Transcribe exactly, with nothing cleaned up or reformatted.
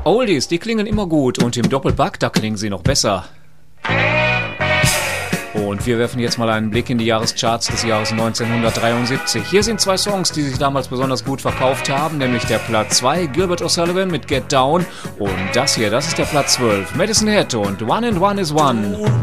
Oldies, die klingen immer gut und im Doppelpack, da klingen sie noch besser. Und wir werfen jetzt mal einen Blick in die Jahrescharts des Jahres neunzehnhundertdreiundsiebzig. Hier sind zwei Songs, die sich damals besonders gut verkauft haben, nämlich der Platz zwei, Gilbert O'Sullivan mit Get Down, und das hier, das ist der Platz zwölf, Madison Head und One and One is One.